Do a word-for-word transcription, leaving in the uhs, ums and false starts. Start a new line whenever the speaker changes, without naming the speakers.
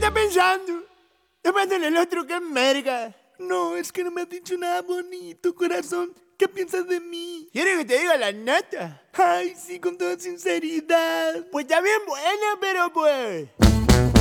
está pensando? Tomándole el otro que merga.
No, es que no me has dicho nada bonito, corazón. ¿Qué piensas de mí?
¿Quieres que te diga la neta?
Ay, sí, con toda sinceridad.
Pues está bien buena, pero pues...